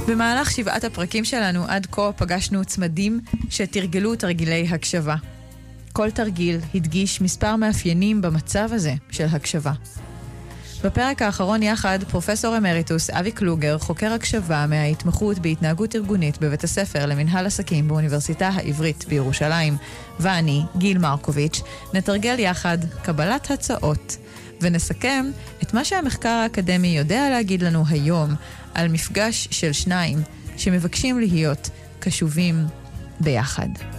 במהלך 7 הפרקים שלנו עד כה פגשנו צמדים שתרגלו תרגילי הקשבה. כל תרגיל הדגיש מספר מאפיינים במצב הזה של הקשבה. בפרק האחרון יחד, פרופסור אמריטוס אבי קלוגר, חוקר הקשבה מההתמחות בהתנהגות ארגונית בבית הספר למנהל עסקים באוניברסיטה העברית בירושלים, ואני, גיל מרקוביץ', נתרגל יחד קבלת הצעות, ונסכם את מה שהמחקר האקדמי יודע להגיד לנו היום על מפגש של שניים שמבקשים להיות קשובים ביחד.